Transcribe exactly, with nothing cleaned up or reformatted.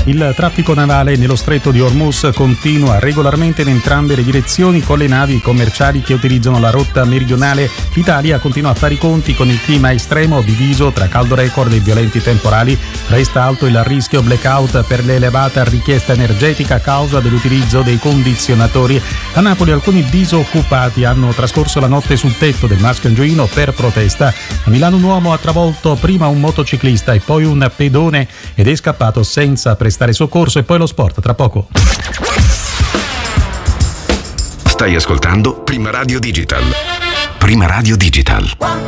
Il traffico navale nello stretto di Hormuz continua regolarmente in entrambe le direzioni con le navi commerciali che utilizzano la rotta meridionale. L'Italia continua a fare i conti con il clima estremo diviso tra caldo record e violenti temporali. Resta alto il rischio blackout per l'elevata richiesta energetica a causa dell'utilizzo dei condizionatori. A Napoli alcuni disoccupati hanno trascorso la notte sul tetto del Maschio Angioino per protesta. A Milano un uomo ha travolto prima un motociclista e poi un pedone ed è scappato senza prestare soccorso. E poi lo sport tra poco. Stai ascoltando Prima Radio Digital. Prima Radio Digital.